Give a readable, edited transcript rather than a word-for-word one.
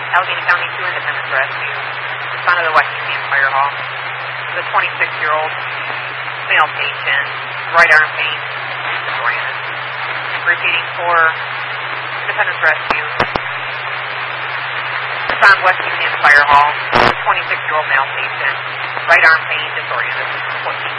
Allegheny County 2 Independence Rescue. Responded to West Museum Fire Hall. The 26-year-old male patient, right arm pain, disoriented. Repeating for Independence Rescue. Respond West Museum Fire Hall. The 26-year-old male patient, right arm pain, disoriented. 14